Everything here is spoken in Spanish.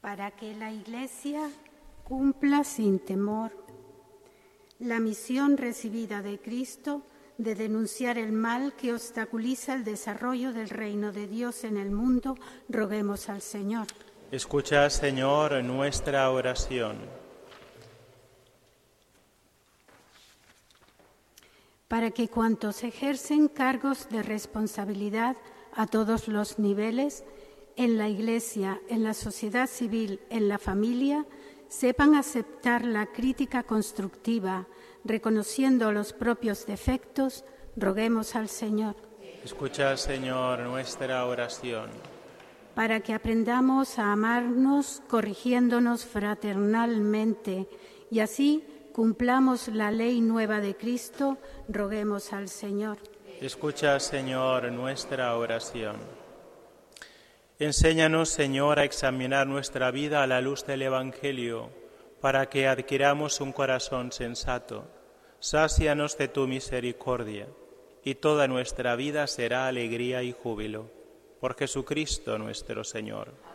para que la Iglesia cumpla sin temor la misión recibida de Cristo de denunciar el mal que obstaculiza el desarrollo del reino de Dios en el mundo, roguemos al Señor. Escucha, Señor, nuestra oración. Para que cuantos ejercen cargos de responsabilidad a todos los niveles, en la Iglesia, en la sociedad civil, en la familia, sepan aceptar la crítica constructiva, reconociendo los propios defectos, roguemos al Señor. Escucha, Señor, nuestra oración. Para que aprendamos a amarnos, corrigiéndonos fraternalmente, y así cumplamos la ley nueva de Cristo, roguemos al Señor. Escucha, Señor, nuestra oración. Enséñanos, Señor, a examinar nuestra vida a la luz del Evangelio, para que adquiramos un corazón sensato. Sácianos de tu misericordia, y toda nuestra vida será alegría y júbilo. Por Jesucristo nuestro Señor.